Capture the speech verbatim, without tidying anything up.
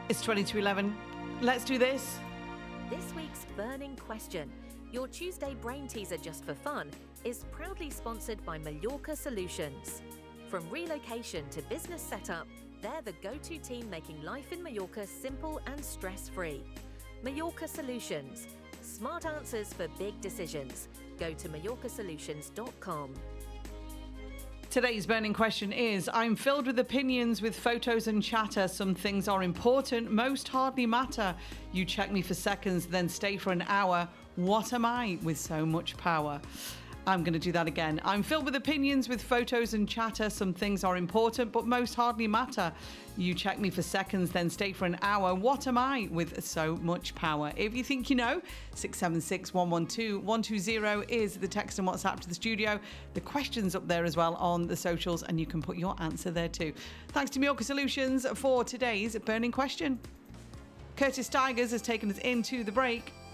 It's twenty to eleven. Let's do this. This week's burning question, your Tuesday brain teaser just for fun, is proudly sponsored by Mallorca Solutions. From relocation to business setup, they're the go-to team making life in Mallorca simple and stress-free. Mallorca Solutions. Smart answers for big decisions. Go to mallorca solutions dot com. Today's burning question is, I'm filled with opinions, with photos and chatter. Some things are important, most hardly matter. You check me for seconds, then stay for an hour. What am I with so much power? I'm going to do that again. I'm filled with opinions, with photos and chatter. Some things are important, but most hardly matter. You check me for seconds, then stay for an hour. What am I with so much power? If you think you know, six seven six, one one two, one two zero is the text and WhatsApp to the studio. The question's up there as well on the socials, and you can put your answer there too. Thanks to Mallorca Solutions for today's burning question. Curtis Tigers has taken us into the break.